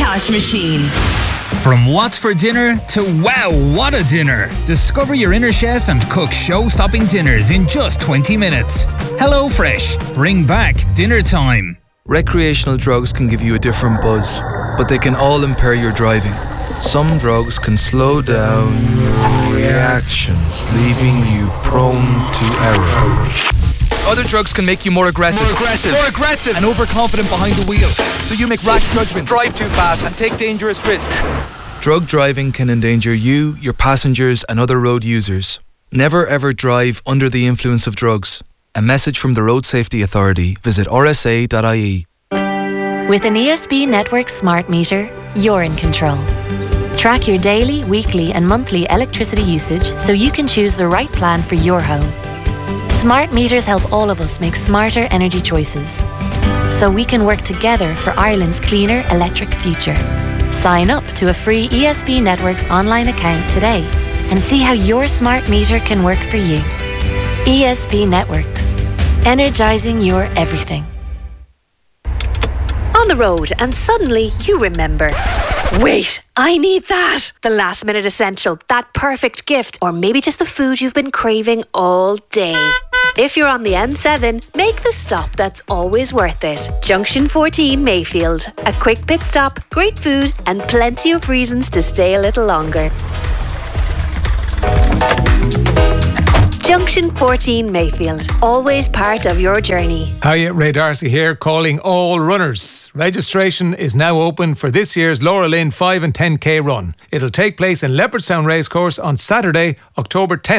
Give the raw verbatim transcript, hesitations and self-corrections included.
Cash Machine. From what's for dinner to wow, what a dinner. Discover your inner chef and cook show-stopping dinners in just twenty minutes. HelloFresh. Bring back dinner time. Recreational drugs can give you a different buzz, but they can all impair your driving. Some drugs can slow down your reactions, leaving you prone to error. Other drugs can make you more aggressive. More aggressive. More aggressive. And overconfident behind the wheel. So you make rash judgments. Drive too fast and take dangerous risks. Drug driving can endanger you, your passengers and other road users. Never ever drive under the influence of drugs. A message from the Road Safety Authority. Visit r s a dot i e. With an E S B Network smart meter, you're in control. Track your daily, weekly and monthly electricity usage so you can choose the right plan for your home. Smart meters help all of us make smarter energy choices, so we can work together for Ireland's cleaner electric future. Sign up to a free E S B Networks online account today and see how your smart meter can work for you. E S B Networks. Energising your everything. On the road and suddenly you remember. Wait, I need that. The last minute essential, that perfect gift, or maybe just the food you've been craving all day. If you're on the M seven, make the stop that's always worth it. Junction fourteen Mayfield. A quick pit stop, great food and plenty of reasons to stay a little longer. Junction fourteen Mayfield, always part of your journey. Hiya, Ray Darcy here, calling all runners. Registration is now open for this year's Laura Lynn five and ten K run. It'll take place in Leopardstown Racecourse on Saturday, October tenth.